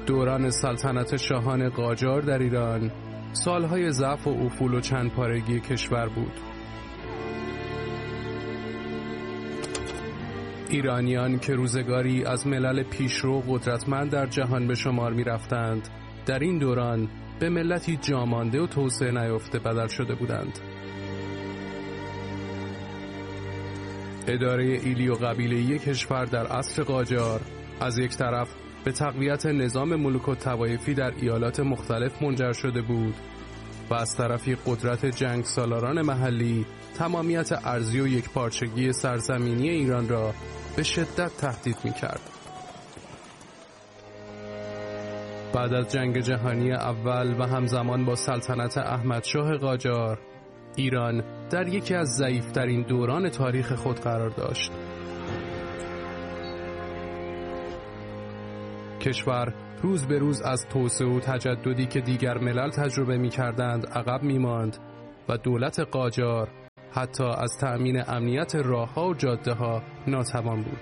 دوران سلطنت شاهان قاجار در ایران سالهای ضعف و افول و چند پارگی کشور بود. ایرانیان که روزگاری از ملل پیشرو قدرتمند در جهان به شمار می رفتند، در این دوران به ملتی جامانده و توسعه نیافته بدل شده بودند. اداره ایلی و قبیله‌ای کشور در عصر قاجار از یک طرف به تقویت نظام ملوک و طوایفی در ایالات مختلف منجر شده بود و از طرفی قدرت جنگ سالاران محلی تمامیت ارضی و یکپارچگی سرزمینی ایران را به شدت تهدید می‌کرد. بعد از جنگ جهانی اول و همزمان با سلطنت احمدشاه قاجار، ایران در یکی از ضعیف‌ترین دوران تاریخ خود قرار داشت. کشور روز به روز از توسعه و تجددی که دیگر ملل تجربه می‌کردند عقب می‌ماند و دولت قاجار حتی از تأمین امنیت راه‌ها و جاده‌ها ناتوان بود.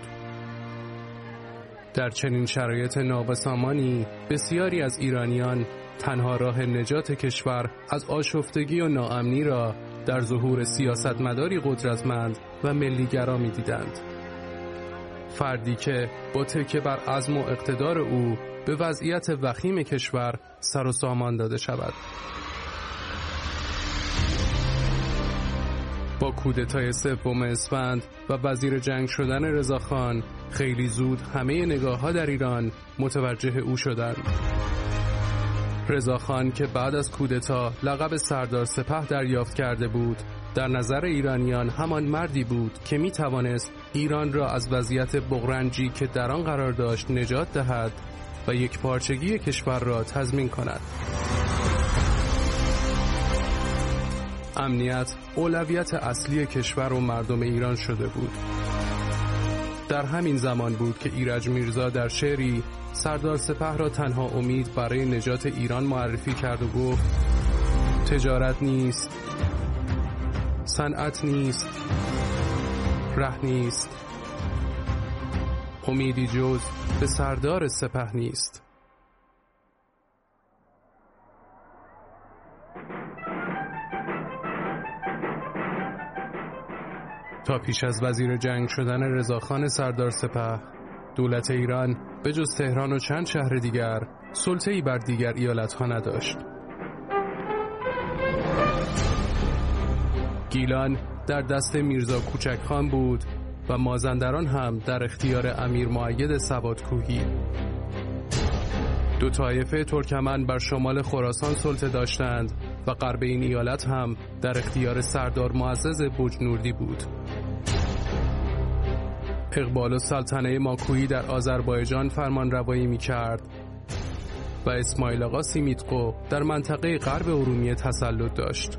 در چنین شرایط ناقصامانی بسیاری از ایرانیان تنها راه نجات کشور از آشفتگی و ناامنی را در ظهور سیاستمداری قدرتمند و ملی‌گرا می‌دیدند. فردی که با تکیه بر عزم و اقتدار او به وضعیت وخیم کشور سر و سامان داده شود. با کودتای 3 اسفند و وزیر جنگ شدن رضاخان خیلی زود همه نگاه‌ها در ایران متوجه او شدند. رضاخان که بعد از کودتا لقب سردار سپه دریافت کرده بود، در نظر ایرانیان همان مردی بود که می توانست ایران را از وضعیت بغرنجی که در آن قرار داشت نجات دهد و یک پارچگی کشور را تضمین کند. امنیت اولویت اصلی کشور و مردم ایران شده بود. در همین زمان بود که ایرج میرزا در شعری سردار سپه را تنها امید برای نجات ایران معرفی کرد و گفت: تجارت نیست، صنعت نیست، ره نیست، امیدی جز به سردار سپه نیست. تا پیش از وزیر جنگ شدن رضاخان سردار سپه، دولت ایران به جز تهران و چند شهر دیگر سلطه‌ای بر دیگر ایالت‌ها نداشت. گیلان در دست میرزا کوچکخان بود و مازندران هم در اختیار امیر مؤید سوادکوهی. دو طایفه ترکمن بر شمال خراسان سلطه داشتند و غرب این ایالت هم در اختیار سردار معزز بجنوردی بود. اقبال السلطنه ماکویی در آذربایجان فرمان روایی می کرد و اسماعیل آقا سیمیتقو در منطقه غرب ارومیه تسلط داشت.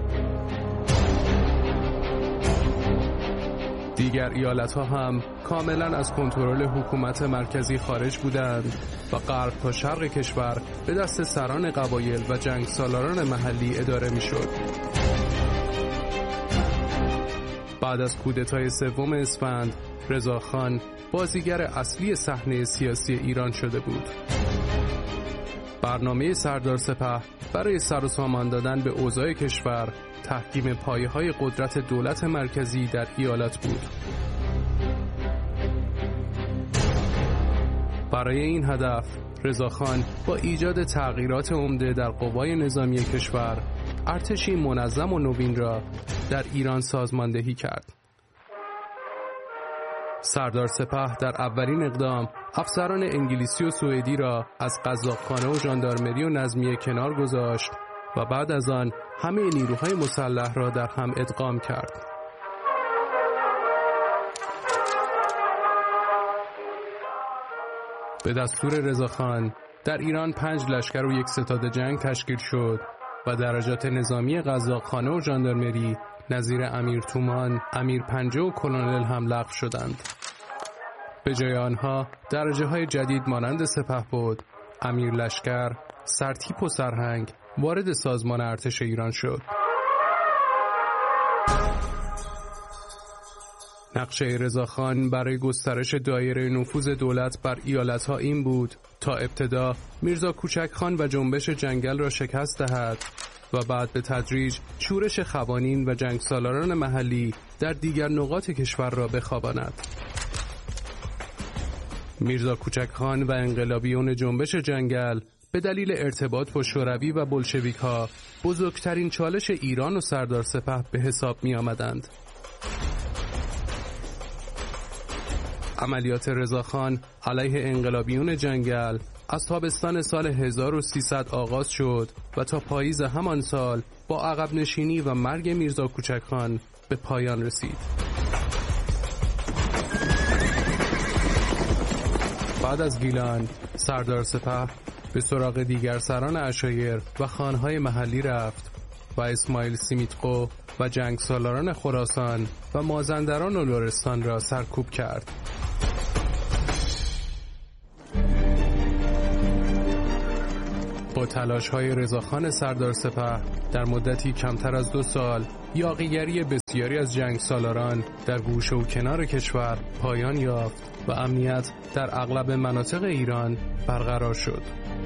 دیگر ایالت‌ها هم کاملاً از کنترل حکومت مرکزی خارج بودند و غرب تا شرق کشور به دست سران قبایل و جنگ سالاران محلی اداره می‌شد. بعد از کودتای 3 اسفند، رضاخان بازیگر اصلی صحنه سیاسی ایران شده بود. برنامه سردار سپه برای سر و سامان دادن به اوضاع کشور تحکیم پایه‌های قدرت دولت مرکزی در ایالت بود. برای این هدف رضاخان با ایجاد تغییرات عمده در قوای نظامی کشور ارتشی منظم و نوین را در ایران سازماندهی کرد. سردار سپه در اولین اقدام افسران انگلیسی و سوئدی را از قزاقخانه و ژاندارمری و نظمیه کنار گذاشت و بعد از آن همه نیروهای مسلح را در هم ادغام کرد. به دستور رضاخان در ایران 5 لشکر و 1 ستاد جنگ تشکیل شد و درجات نظامی قزاقخانه و ژاندارمری نظیر امیر تومان، امیر پنجه و کلونل هم لغو شدند. به جای آنها درجه‌های جدید مانند سپهبد، امیر لشکر، سرتیپ و سرهنگ وارد سازمان ارتش ایران شد. نقشه رضاخان برای گسترش دایره نفوذ دولت بر ایالت‌ها این بود تا ابتدا میرزا کوچک خان و جنبش جنگل را شکست دهد و بعد به تدریج شورش خوانین و جنگسالاران محلی در دیگر نقاط کشور را بخواباند. میرزا کوچک خان و انقلابیون جنبش جنگل به دلیل ارتباط با شوروی و بلشویک‌ها بزرگترین چالش ایران و سردار سپه به حساب می آمدند. عملیات رضاخان علیه انقلابیون جنگل از تابستان سال 1300 آغاز شد و تا پاییز همان سال با عقب نشینی و مرگ میرزا کوچک خان به پایان رسید. بعد از گیلان، سردار سپه به سراغ دیگر سران عشایر و خانهای محلی رفت و اسماعیل سیمیتقو و جنگسالاران خراسان و مازندران و لرستان را سرکوب کرد. با تلاش‌های رضاخان سردار سپه در مدتی کمتر از 2 سال یاغیگری بسیاری از جنگسالاران در گوشه و کنار کشور پایان یافت و امنیت در اغلب مناطق ایران برقرار شد.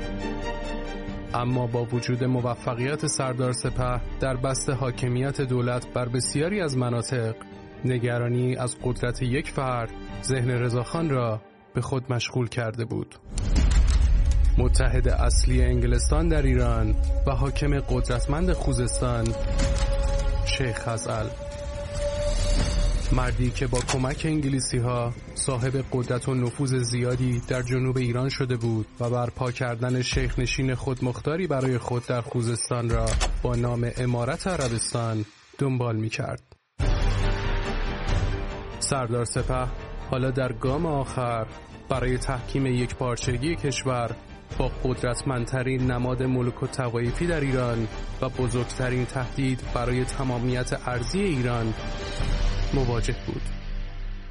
اما با وجود موفقیت سردار سپه در بسط حاکمیت دولت بر بسیاری از مناطق، نگرانی از قدرت یک فرد ذهن رضاخان را به خود مشغول کرده بود. متحد اصلی انگلستان در ایران و حاکم قدرتمند خوزستان، شیخ خزعل، مردی که با کمک انگلیسی‌ها صاحب قدرت و نفوذ زیادی در جنوب ایران شده بود و برپا کردن شیخ نشین خودمختاری برای خود در خوزستان را با نام امارت عربستان دنبال می‌کرد. سردار سپه حالا در گام آخر برای تحکیم یکپارچگی کشور با قدرتمندترین نماد ملوک و طوایفی در ایران و بزرگترین تهدید برای تمامیت ارضی ایران مواجه بود.